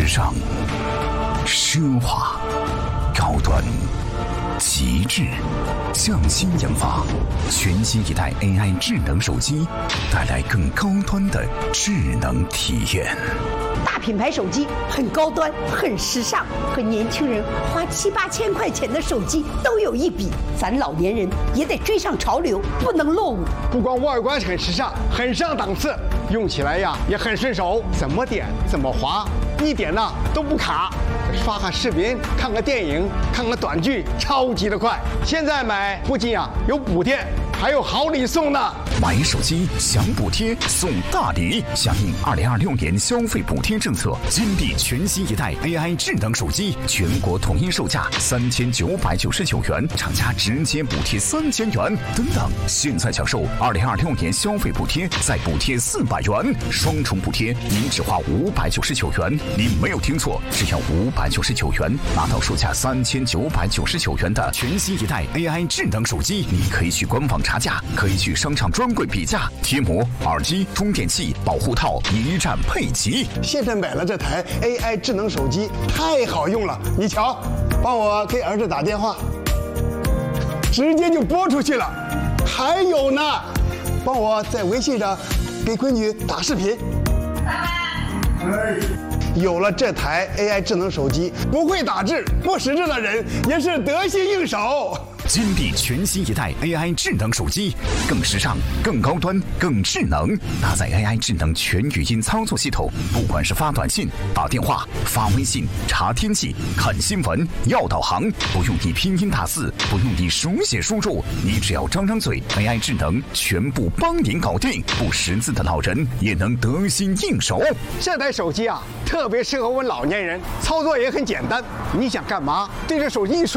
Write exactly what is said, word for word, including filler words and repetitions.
尚、奢华、高端、极致，匠心研发，全新一代 A I 智能手机，带来更高端的智能体验。 大品牌手机很高端，很时尚，和年轻人花七八千块钱的手机都有一比。咱老年人也得追上潮流，不能落伍。 不光外观很时尚，很上档次，用起来呀也很顺手，怎么点怎么滑，一点呢都不卡。刷个视频，看个电影，看个短剧，超级的快。现在买不仅啊有补贴，还有好礼送呢。 买手机享补贴送大礼，响应二零二六年消费补贴政策，金地全新一代 A I 智能手机，全国统一售价三千九百九十九元，厂家直接补贴三千元。等等，现在享受二零二六年消费补贴，再补贴四百元，双重补贴，您只花五百九十九元。您没有听错，只要五百九十九元，拿到售价三千九百九十九元的全新一代 A I 智能手机。你可以去官网查价，可以去商场专柜比价，贴膜、耳机、充电器、保护套一站配齐。 现在买了这台 A I 智能手机，太好用了。你瞧，帮我给儿子打电话，直接就拨出去了。还有呢，帮我在微信上给闺女打视频。哎，有了这台 A I 智能手机，不会打字、不识字的人也是得心应手。 金地全新一代 A I 智能手机，更时尚、更高端、更智能，搭载 A I 智能全语音操作系统，不管是发短信、打电话、发微信、查天气、看新闻、要导航，不用你拼音打字，不用你手写输入，你只要张张嘴 ，A I 智能全部帮您搞定，不识字的老人也能得心应手。 这台手机啊，特别适合我们老年人，操作也很简单。你想干嘛，对着手机一说。